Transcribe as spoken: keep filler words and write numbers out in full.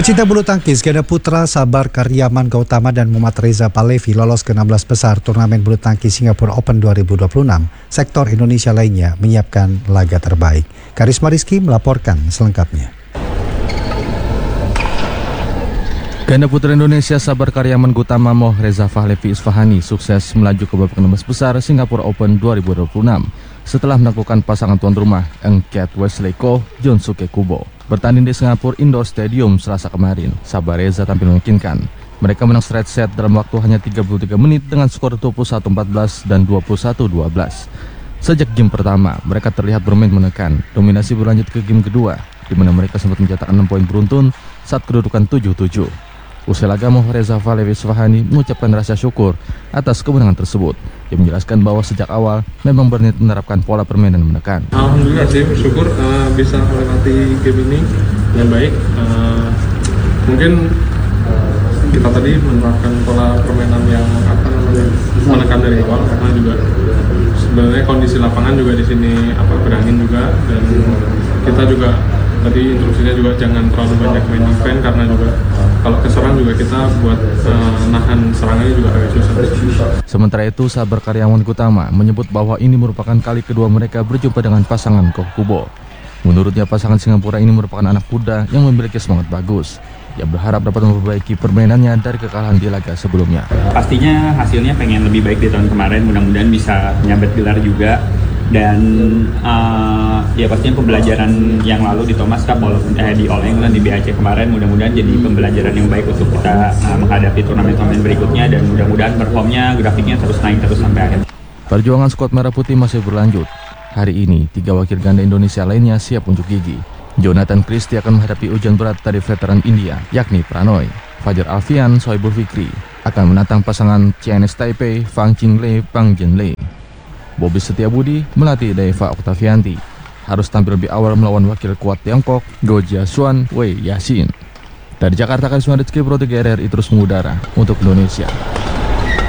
Pecinta bulu tangkis ganda putra Sabar Karyaman Gautama dan Muhammad Reza Palevi lolos ke enam belas besar turnamen bulu tangkis Singapore Open dua ribu dua puluh enam. Sektor Indonesia lainnya menyiapkan laga terbaik. Karisma Rizky melaporkan selengkapnya. Ganda putra Indonesia Sabar Karyaman Gautama Moh Reza Palevi Isfahani sukses melaju ke babak enam belas besar Singapore Open dua ribu dua puluh enam setelah menaklukkan pasangan tuan rumah Engkiat Wesley Koh Jonsuke Kubo. Bertanding di Singapore Indoor Stadium Selasa kemarin, Sabar Reza tampil meyakinkan. Mereka menang straight set dalam waktu hanya tiga puluh tiga menit dengan skor dua puluh satu empat belas dan dua puluh satu dua belas. Sejak game pertama, mereka terlihat bermain menekan. Dominasi berlanjut ke game kedua, di mana mereka sempat mencetak enam poin beruntun saat kedudukan tujuh tujuh. Usai laga, Moh Reza Palevi Isfahani mengucapkan rasa syukur atas kemenangan tersebut. Dia menjelaskan bahwa sejak awal memang berniat menerapkan pola permainan menekan. Alhamdulillah sih, bersyukur uh, bisa melewati game ini dengan baik. Uh, mungkin kita tadi menerapkan pola permainan yang apa namanya menekan dari awal, karena juga sebenarnya kondisi lapangan juga di sini apa berangin juga, dan kita juga tadi instruksinya juga jangan terlalu banyak main defense, karena juga kalau keserang juga kita buat uh, nahan serangannya juga agak susah. Sementara itu, Sabar Karyaman Gautama menyebut bahwa ini merupakan kali kedua mereka berjumpa dengan pasangan Koh Kubo. Menurutnya, pasangan Singapura ini merupakan anak muda yang memiliki semangat bagus. Ia berharap dapat memperbaiki permainannya dari kekalahan di laga sebelumnya. Pastinya hasilnya pengen lebih baik di tahun kemarin, mudah-mudahan bisa menyabet gelar juga. Dan uh, ya pastinya pembelajaran yang lalu di Thomas Cup walaupun eh, di All England di B A C kemarin mudah-mudahan jadi pembelajaran yang baik untuk kita uh, menghadapi turnamen-turnamen berikutnya, dan mudah-mudahan performnya grafiknya terus naik terus sampai akhir. Perjuangan skuad Merah Putih masih berlanjut. Hari ini tiga wakil ganda Indonesia lainnya siap unjuk gigi. Jonathan Christie akan menghadapi ujian berat dari veteran India yakni Pranoy. Fajar Alfian Soebul Fikri akan menantang pasangan Chinese Taipei Fang Jinglei Pang Jinlei. Bobby Setiabudi melatih Deva Oktavianti harus tampil lebih awal melawan wakil kuat Tiongkok Go Jiasuan Wei Yasin. Dari Jakarta, Karisma Rizky Pro tiga R R I terus mengudara untuk Indonesia.